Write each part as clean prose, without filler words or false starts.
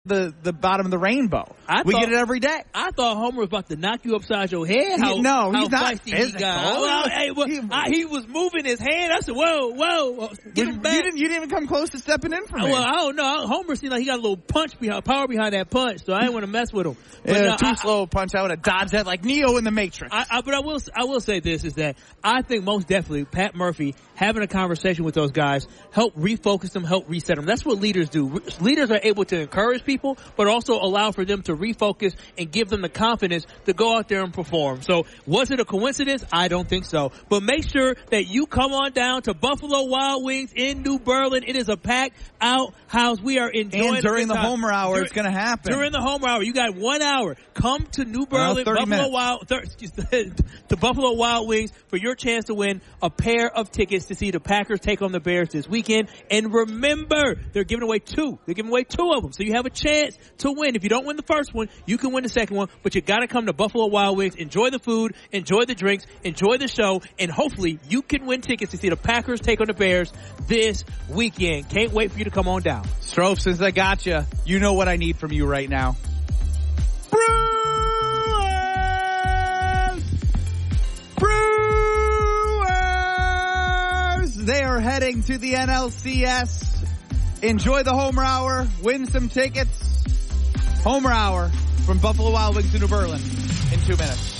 the bottom of the rainbow. We get it every day. I thought Homer was about to knock you upside your head. He's not physical. He was moving his hand. I said, whoa, get him back. You didn't even come close to stepping in for me. Well, I don't know. Homer seemed like he got a little power behind that punch, so I didn't want to mess with him. But too slow a punch. I would have dodged that like Neo in the Matrix. But I will say this, is that I think most definitely Pat Murphy having a conversation with those guys help refocus them, help reset them. That's what leaders do. Leaders are able to encourage people, but also allow for them to refocus and give them the confidence to go out there and perform. So was it a coincidence? I don't think so. But make sure that you come on down to Buffalo Wild Wings in New Berlin. It is a packed out house. We are enjoying it. And during the Homer Hour, it's going to happen. During the Homer Hour, you got 1 hour. Come to New Berlin, to Buffalo Wild Wings for your chance to win a pair of tickets to see the Packers take on the Bears this weekend. And remember, they're giving away two. They're giving away two of them. So you have a chance to win. If you don't win the first one, you can win the second one. But you got to come to Buffalo Wild Wings, enjoy the food, enjoy the drinks, enjoy the show, and hopefully you can win tickets to see the Packers take on the Bears this weekend. Can't wait for you to come on down. Strofe, since I got you, you know what I need from you right now. Brewers! They are heading to the NLCS. Enjoy the Homer Hour. Win some tickets. Homer Hour from Buffalo Wild Wings to New Berlin in 2 minutes.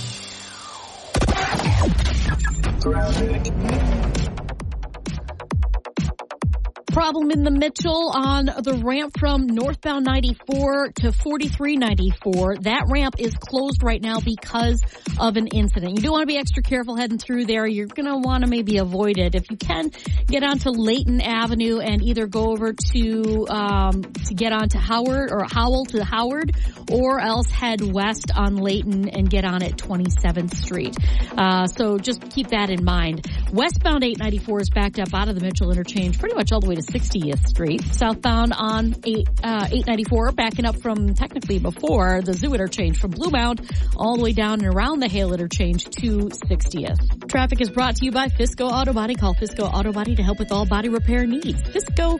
Problem in the Mitchell on the ramp from northbound 94 to 4394. That ramp is closed right now because of an incident. You do want to be extra careful heading through there. You're going to want to maybe avoid it. If you can, get onto Layton Avenue and either go over to get onto Howell to Howard, or else head west on Layton and get on at 27th Street. So just keep that in mind. Westbound 894 is backed up out of the Mitchell interchange pretty much all the way to 60th Street. Southbound on 894, backing up from technically before the Zoo interchange from Bluebound all the way down and around the Hale interchange to 60th. Traffic is brought to you by Fisco Auto Body. Call Fisco Auto Body to help with all body repair needs. Fisco.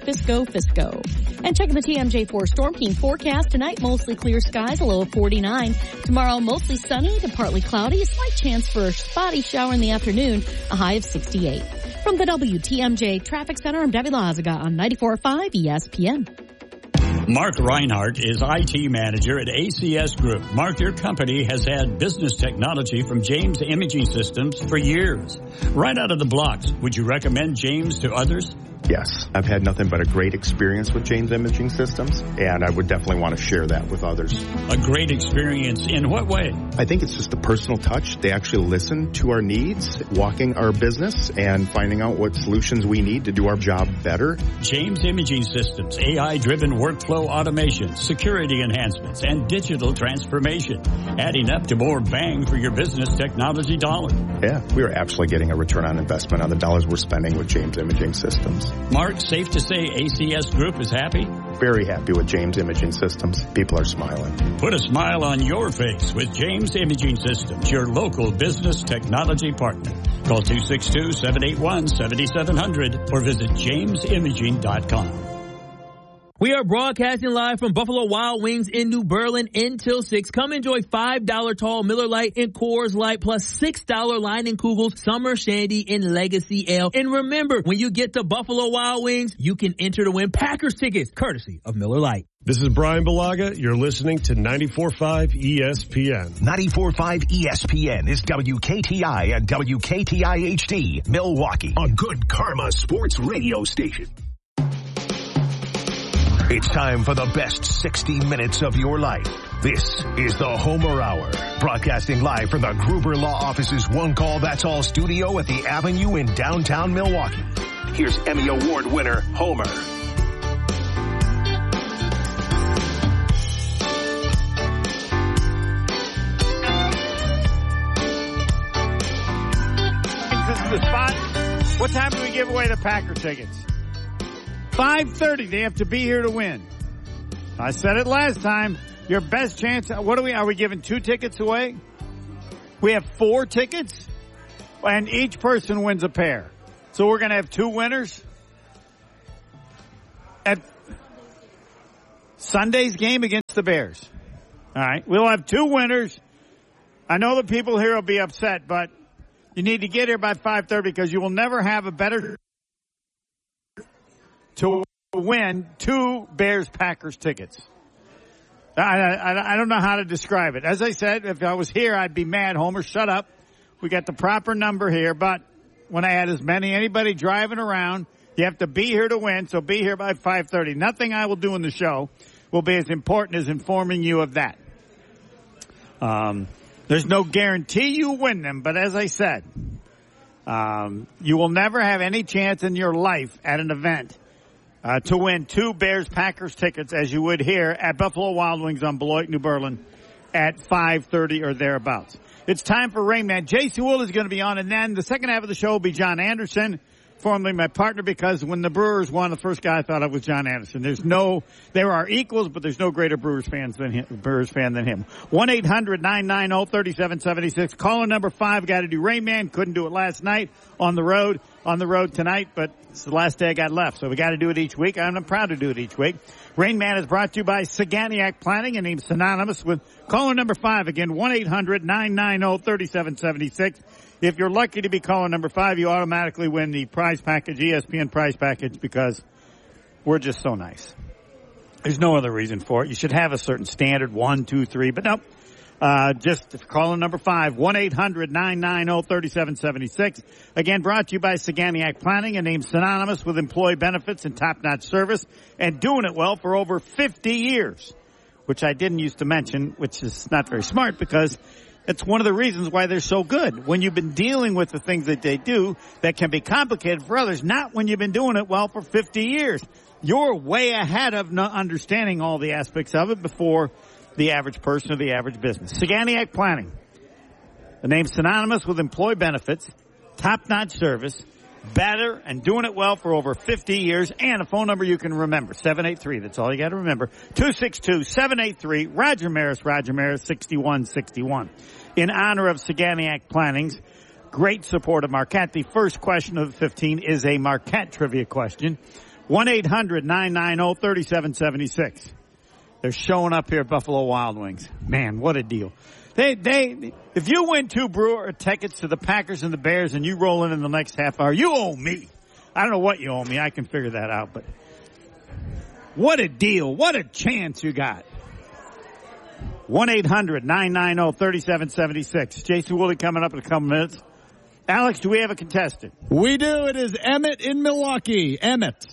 And checking the TMJ4 Storm Team forecast tonight, mostly clear skies, a low of 49. Tomorrow, mostly sunny to partly cloudy, a slight chance for a spotty shower in the afternoon, a high of 68. From the WTMJ Traffic Center, I'm Debbie Lazaga on 94.5 ESPN. Mark Reinhardt is IT manager at ACS Group. Mark, your company has had business technology from James Imaging Systems for years. Right out of the blocks, would you recommend James to others? Yes, I've had nothing but a great experience with James Imaging Systems, and I would definitely want to share that with others. A great experience in what way? I think it's just a personal touch. They actually listen to our needs, walking our business, and finding out what solutions we need to do our job better. James Imaging Systems, AI-driven workflow automation, security enhancements, and digital transformation, adding up to more bang for your business technology dollar. Yeah, we are absolutely getting a return on investment on the dollars we're spending with James Imaging Systems. Mark, safe to say ACS Group is happy? Very happy with James Imaging Systems. People are smiling. Put a smile on your face with James Imaging Systems, your local business technology partner. Call 262-781-7700 or visit jamesimaging.com. We are broadcasting live from Buffalo Wild Wings in New Berlin until 6. Come enjoy $5 tall Miller Lite and Coors Light plus $6 Leinenkugels Summer Shandy and Legacy Ale. And remember, when you get to Buffalo Wild Wings, you can enter to win Packers tickets, courtesy of Miller Lite. This is Brian Balaga. You're listening to 94.5 ESPN. 94.5 ESPN is WKTI and WKTI HD, Milwaukee, a Good Karma Sports radio station. It's time for the best 60 minutes of your life. This is the Homer Hour, broadcasting live from the Gruber Law Office's One Call That's All studio at the Avenue in downtown Milwaukee. Here's Emmy Award winner, Homer. This is the spot. What time do we give away the Packer tickets? 5:30. They have to be here to win. I said it last time. Your best chance. What are we giving 2 tickets away? We have 4 tickets, and each person wins a pair. So we're going to have 2 winners. Sunday's game against the Bears. All right. We'll have 2 winners. I know the people here will be upset, but you need to get here by 5:30 because you will never have a better to win 2 Bears-Packers tickets. I don't know how to describe it. As I said, if I was here, I'd be mad. Homer, shut up. We got the proper number here, but when I had anybody driving around, you have to be here to win, so be here by 5:30. Nothing I will do in the show will be as important as informing you of that. There's no guarantee you win them, but as I said, you will never have any chance in your life at an event to win 2 Bears-Packers tickets as you would here at Buffalo Wild Wings on Beloit, New Berlin at 5:30 or thereabouts. It's time for Rain Man. Jason Wool is going to be on, and then the second half of the show will be John Anderson, formerly my partner, because when the Brewers won, the first guy I thought of was John Anderson. There are equals, but there's no greater Brewers fan than him. 1-800-990-3776. Caller number 5 got to do Rain Man. Couldn't do it last night on the road tonight, but it's the last day I got left, so we got to do it each week. I'm proud to do it each week. Rain Man is brought to you by Saganiac Planning, and named synonymous with caller number 5. Again, 1-800-990-3776. If you're lucky to be caller number 5, you automatically win the prize package, ESPN prize package, because we're just so nice. There's no other reason for it. You should have a certain standard, 1, 2, 3, but nope. Just caller number 5, 1-800-990-3776. Again, brought to you by Saganiac Planning, a name synonymous with employee benefits and top-notch service, and doing it well for over 50 years, which I didn't used to mention, which is not very smart because it's one of the reasons why they're so good. When you've been dealing with the things that they do that can be complicated for others, not when you've been doing it well for 50 years. You're way ahead of not understanding all the aspects of it before the average person or the average business. Saganiac Planning, a name synonymous with employee benefits, top-notch service, better and doing it well for over 50 years, and a phone number you can remember, 783. That's all you got to remember. 262-783, Roger Maris, 6161. In honor of Saganiac Planning's great support of Marquette, the first question of the 15 is a Marquette trivia question. 1-800-990-3776. They're showing up here at Buffalo Wild Wings. Man, what a deal. If you win 2 Brewer tickets to the Packers and the Bears and you roll in the next half hour, you owe me. I don't know what you owe me. I can figure that out, but what a deal. What a chance you got. 1-800-990-3776. Jason Woolley coming up in a couple minutes. Alex, do we have a contestant? We do. It is Emmett in Milwaukee. Emmett,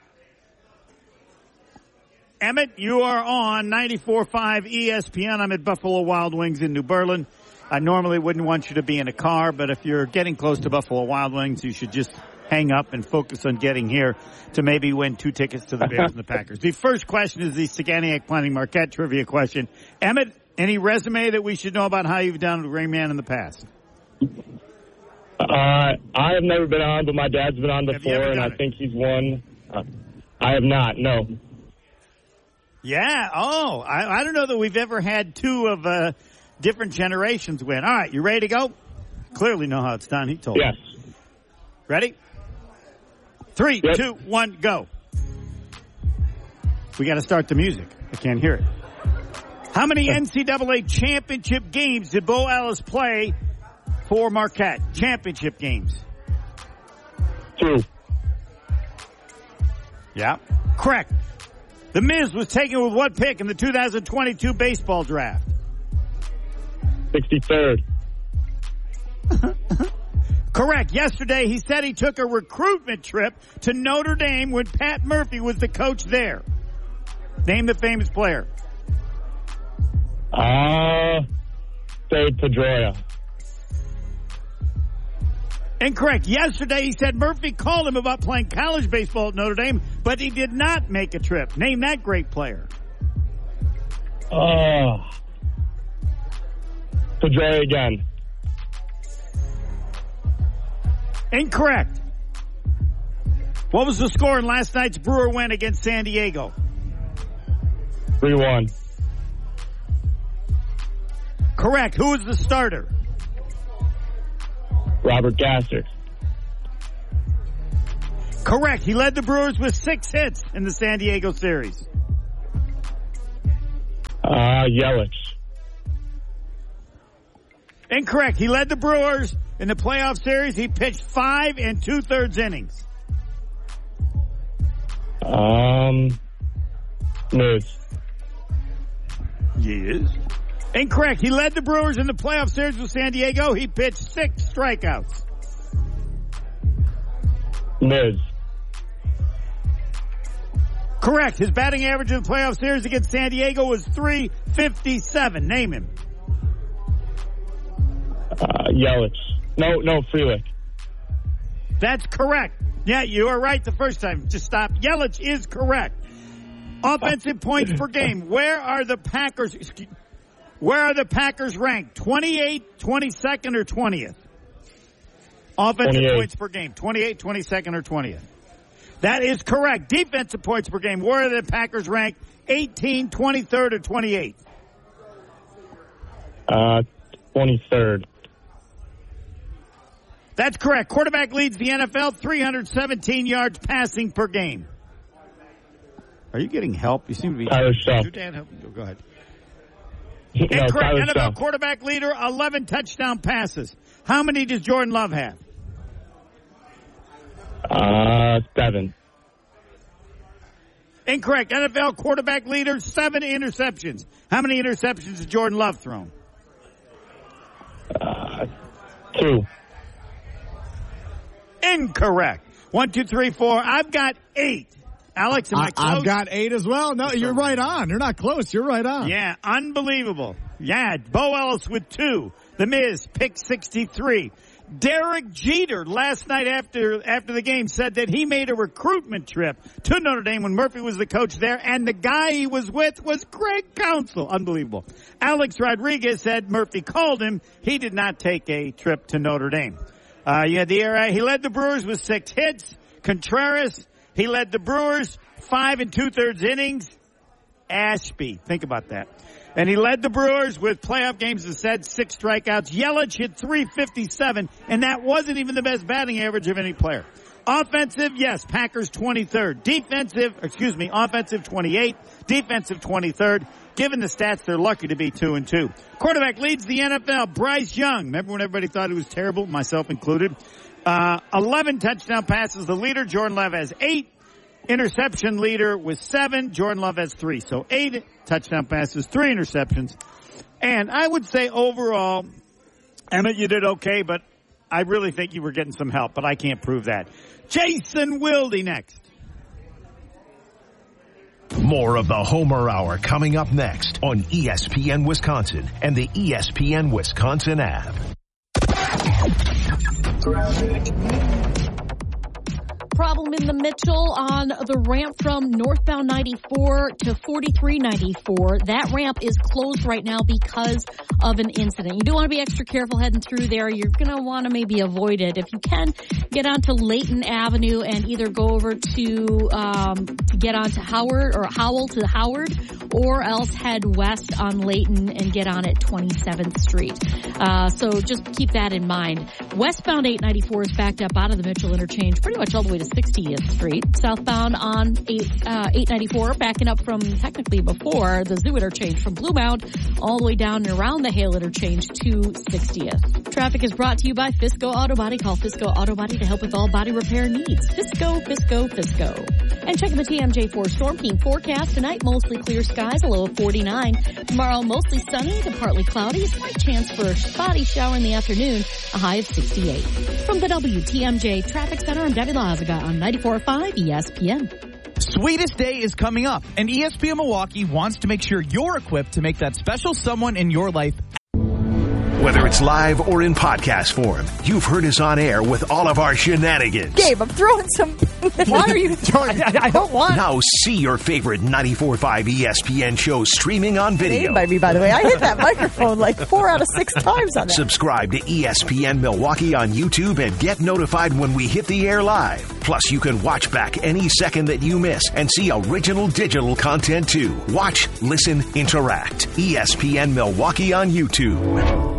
you are on 94.5 ESPN. I'm at Buffalo Wild Wings in New Berlin. I normally wouldn't want you to be in a car, but if you're getting close to Buffalo Wild Wings, you should just hang up and focus on getting here to maybe win 2 tickets to the Bears and the Packers. The first question is the Saganiac Planning Marquette trivia question. Emmett, any resume that we should know about how you've done with Rain Man in the past? I have never been on, but my dad's been on before, and I think he's won. I have not, no. Yeah. Oh, I don't know that we've ever had 2 of different generations win. All right, you ready to go? Clearly know how it's done. He told Yes. me. Ready? 3, 2, 1, go. We got to start the music. I can't hear it. How many NCAA championship games did Bo Ellis play for Marquette? Championship games. 2. Yeah. Correct. The Miz was taken with what pick in the 2022 baseball draft? 63rd. Correct. Yesterday, he said he took a recruitment trip to Notre Dame when Pat Murphy was the coach there. Name the famous player. Dave Pedroia. Incorrect. Yesterday, he said Murphy called him about playing college baseball at Notre Dame, but he did not make a trip. Name that great player. Pedroia again. Incorrect. What was the score in last night's Brewer win against San Diego? 3-1. Correct. Who was the starter? Robert Gasser. Correct. He led the Brewers with 6 hits in the San Diego series. Yelich. Incorrect. He led the Brewers in the playoff series. He pitched 5 2/3 innings. Miz. Yes. Incorrect. He led the Brewers in the playoff series with San Diego. He pitched 6 strikeouts. Miz. Correct. His batting average in the playoff series against San Diego was .357. Name him. Yelich. No, Frelick. That's correct. Yeah, you are right the first time. Just stop. Yelich is correct. Offensive points per game. Where are the Packers ranked? 28, 22nd, or 20th? Offensive 28. points per game. 28, 22nd, or 20th. That is correct. Defensive points per game. Where are the Packers ranked? 18, 23rd, or 28th? 23rd. That's correct. Quarterback leads the NFL, 317 yards passing per game. Are you getting help? You seem to be. Tyler Shaw. Dan, help me. Go ahead. Incorrect. NFL quarterback leader, 11 touchdown passes. How many does Jordan Love have? 7. Incorrect. NFL quarterback leader, 7 interceptions. How many interceptions has Jordan Love thrown? 2. Incorrect. 1, 2, 3, 4. I've got 8. Alex, am I close? I've got 8 as well. No, you're right on. You're not close. You're right on. Yeah, unbelievable. Yeah, Bo Ellis with 2. The Miz, pick 63. Derek Jeter last night after the game said that he made a recruitment trip to Notre Dame when Murphy was the coach there, and the guy he was with was Greg Counsell. Unbelievable. Alex Rodriguez said Murphy called him. He did not take a trip to Notre Dame. He led the Brewers with 6 hits. Contreras, he led the Brewers 5 2/3 innings. Ashby, think about that. And he led the Brewers with playoff games, as I said, 6 strikeouts. Yelich hit .357, and that wasn't even the best batting average of any player. Offensive, yes, Packers 23rd. Offensive 28, defensive 23rd. Given the stats, they're lucky to be 2-2. Quarterback leads the NFL, Bryce Young. Remember when everybody thought he was terrible, myself included? 11 touchdown passes. The leader, Jordan Love, has 8. Interception leader with 7. Jordan Love has 3. So 8 touchdown passes, 3 interceptions. And I would say overall, Emmett, you did okay, but I really think you were getting some help, but I can't prove that. Jason Wilde next. More of the Homer Hour coming up next on ESPN Wisconsin and the ESPN Wisconsin app. Problem in the Mitchell on the ramp from northbound 94 to 4394. That ramp is closed right now because of an incident. You do want to be extra careful heading through there. You're going to want to maybe avoid it. If you can, get onto Layton Avenue and either go over to get onto Howell to Howard, or else head west on Layton and get on at 27th Street. So just keep that in mind. Westbound 894 is backed up out of the Mitchell interchange pretty much all the way to 60th Street. Southbound on 894, backing up from technically before the Zoo interchange from Bluebound all the way down and around the Hale interchange to 60th. Traffic is brought to you by Fisco Auto Body. Call Fisco Auto Body to help with all body repair needs. Fisco. And checking the TMJ4 Storm Team forecast tonight, mostly clear skies, a low of 49. Tomorrow, mostly sunny to partly cloudy. A slight chance for a spotty shower in the afternoon, a high of 68. From the WTMJ Traffic Center, I'm Debbie Lazaga on 94.5 ESPN. Sweetest Day is coming up, and ESPN Milwaukee wants to make sure you're equipped to make that special someone in your life. Whether it's live or in podcast form, you've heard us on air with all of our shenanigans. Gabe, I'm throwing some... Why are you throwing... I don't want... Now see your favorite 94.5 ESPN shows streaming on video. By me, by the way. I hit that microphone like 4 out of 6 times on that. Subscribe to ESPN Milwaukee on YouTube and get notified when we hit the air live. Plus, you can watch back any second that you miss and see original digital content too. Watch, listen, interact. ESPN Milwaukee on YouTube.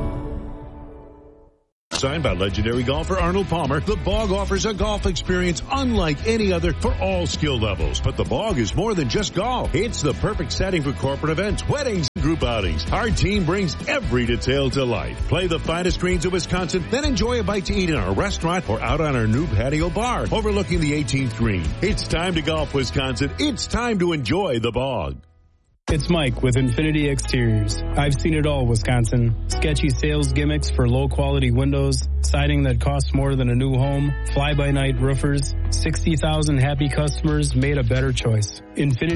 Signed by legendary golfer Arnold Palmer, The Bog offers a golf experience unlike any other for all skill levels. But The Bog is more than just golf. It's the perfect setting for corporate events, weddings, Group outings. Our team brings every detail to life. Play the finest greens of Wisconsin, then enjoy a bite to eat in our restaurant or out on our new patio bar overlooking the 18th green. It's time to golf, Wisconsin. It's time to enjoy the bog. It's Mike with Infinity Exteriors. I've seen it all, Wisconsin. Sketchy sales gimmicks for low-quality windows, siding that costs more than a new home, fly-by-night roofers. 60,000 happy customers made a better choice. Infinity